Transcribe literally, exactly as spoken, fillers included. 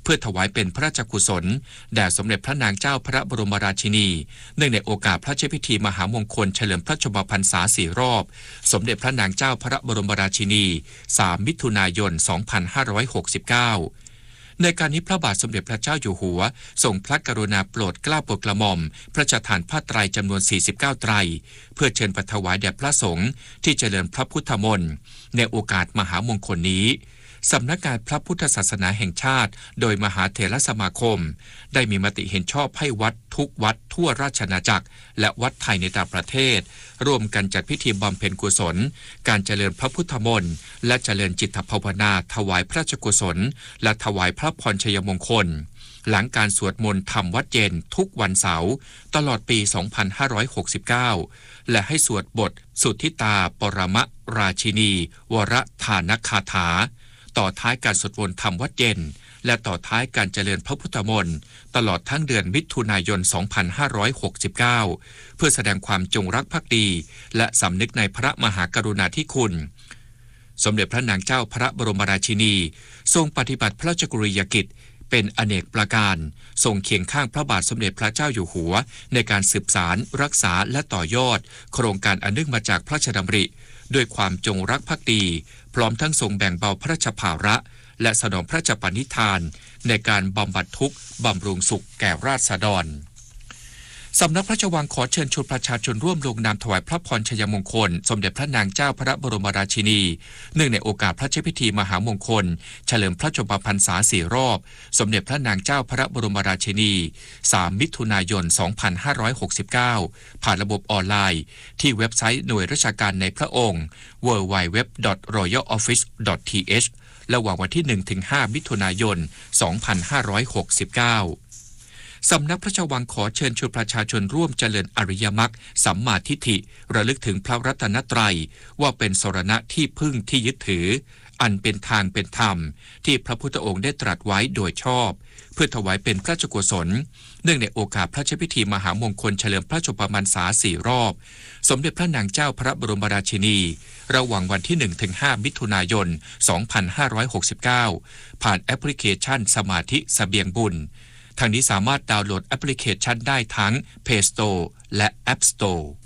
เพื่อถวายเป็นพระราชกุศลแด่สมเด็จพระนางเจ้าพระบรมราชินีเนื่องในโอกาสพระราชพิธีมหามงคลเฉลิมพระชนมพรรษาสี่รอบสมเด็จพระนางเจ้าพระบรมราชินีสามมิถุนายนสองพันห้าร้อยหกสิบเก้าในการนี้พระบาทสมเด็จพระเจ้าอยู่หัวทรงพระกรุณาโปรดเกล้าโปรดกระหม่อมพระราชทานผ้าไตรจำนวนสี่สิบเก้าไตรเพื่อเชิญปัถวายแด่พระสงฆ์ที่เจริญพระพุทธมนต์ในโอกาสมหามงคลนี้สำนักงานพระพุทธศาสนาแห่งชาติโดยมหาเถรสมาคมได้มีมติเห็นชอบให้วัดทุกวัดทั่วราชอาณาจักรและวัดไทยในต่างประเทศร่วมกันจัดพิธีบำเพ็ญกุศลการเจริญพระพุทธมนต์และเจริญจิตภาวนาถวายพระราชกุศลและถวายพระพรชัยมงคลหลังการสวดมนต์ธรรมวัดเย็นทุกวันเสาร์ตลอดปี สองพันห้าร้อยหกสิบเก้า และให้สวดบทสุทธิตาปรมราชินีวรธานคาถาต่อท้ายการสวดมนต์ธรรมวัดเย็นและต่อท้ายการเจริญพระพุทธมนต์ตลอดทั้งเดือนมิถุนายน สองพันห้าร้อยหกสิบเก้า เพื่อแสดงความจงรักภักดีและสำนึกในพระมหากรุณาธิคุณสมเด็จพระนางเจ้าพระบรมราชินีทรงปฏิบัติพระราชกรณียกิจเป็นอเนกประการทรงเคียงข้างพระบาทสมเด็จพระเจ้าอยู่หัวในการสืบสานรักษาและต่อยอดโครงการอันเนื่องมาจากพระราชดำริด้วยความจงรักภักดีพร้อมทั้งทรงแบ่งเบาพระราชภาระและสนองพระราชปณิธานในการบำบัดทุกข์บำรุงสุขแก่ราษฎรสำนักพระราชวังขอเชิญชวนประชาชนร่วมลงนามถวายพระพรชัยมงคลสมเด็จพระนางเจ้าพระบรมราชินีเนื่องในโอกาสพระราชพิธีมหามงคลเฉลิมพระชนมพรรษาสี่รอบสมเด็จพระนางเจ้าพระบรมราชินีสามมิถุนายน สองพันห้าร้อยหกสิบเก้า ผ่านระบบออนไลน์ที่เว็บไซต์หน่วยราชการในพระองค์ ดับเบิลยู ดับเบิลยู ดับเบิลยู ดอท รอยัลออฟฟิศ ดอท ที เอช ระหว่างวันที่ หนึ่งถึงห้า มิถุนายน สองพันห้าร้อยหกสิบเก้าสำนักพระราชวังขอเชิญชวนประชาชนร่วมเจริญอริยมรรคสัมมาทิฏฐิระลึกถึงพระรัตนตรัยว่าเป็นสรณะที่พึ่งที่ยึดถืออันเป็นทางเป็นธรรมที่พระพุทธองค์ได้ตรัสไว้โดยชอบเพื่อถวายเป็นพระราชกุศลเนื่องในโอกาสพระราชพิธีมหามงคลเฉลิมพระชนมพรรษาสี่รอบสมเด็จพระนางเจ้าพระบรมราชินีระหว่างวันที่ หนึ่งถึงห้า มิถุนายน สองพันห้าร้อยหกสิบเก้า ผ่านแอปพลิเคชันสมาธิเสบียงบุญทางนี้สามารถดาวน์โหลดแอปพลิเคชันได้ทั้ง Play Store และ App Store